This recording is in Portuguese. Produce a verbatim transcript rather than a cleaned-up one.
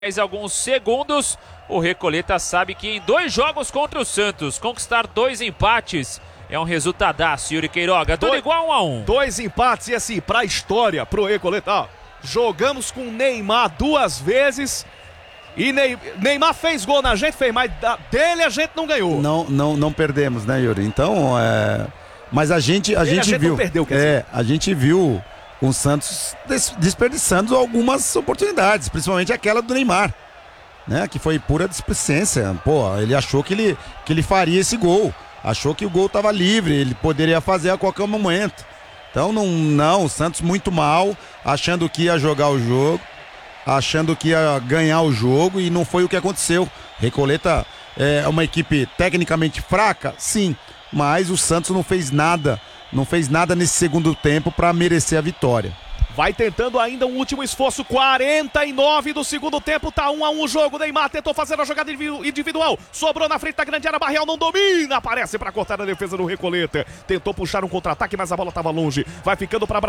Mais alguns segundos, o Recoleta sabe que em dois jogos contra o Santos, conquistar dois empates é um resultadaço, Yuri Queiroga, tudo Do... igual um a um. Dois empates e assim, pra história, pro Recoleta, ó, jogamos com Neymar duas vezes e Ney... Neymar fez gol na gente, fez, mas dele a gente não ganhou. Não, não, não perdemos, né, Yuri? Então, é... Mas a gente, a Ele, gente a gente viu... não perdeu, quer é, dizer. a gente viu o Santos desperdiçando algumas oportunidades, principalmente aquela do Neymar, né, que foi pura displicência. Pô, ele achou que ele, que ele faria esse gol, achou que o gol estava livre, ele poderia fazer a qualquer momento. Então não, não, o Santos muito mal, achando que ia jogar o jogo, achando que ia ganhar o jogo, e não foi o que aconteceu. Recoleta é uma equipe tecnicamente fraca, sim, mas o Santos não fez nada Não fez nada nesse segundo tempo para merecer a vitória. Vai tentando ainda um último esforço, quarenta e nove do segundo tempo, tá um a um o jogo. Neymar tentou fazer a jogada individual, sobrou na frente da grande área, Barreal não domina, aparece para cortar a defesa do Recoleta. Tentou puxar um contra-ataque, mas a bola estava longe. Vai ficando para